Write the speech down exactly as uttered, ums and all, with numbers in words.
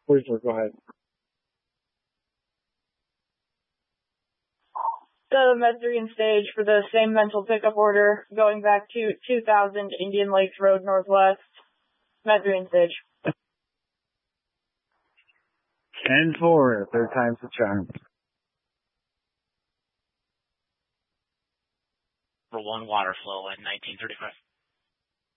Please, sir, go ahead. The Mediterranean stage for the same mental pickup order going back to two thousand Indian Lakes Road Northwest. Mediterranean stage. ten four, third time's the charm. For one water flow at nineteen thirty-five.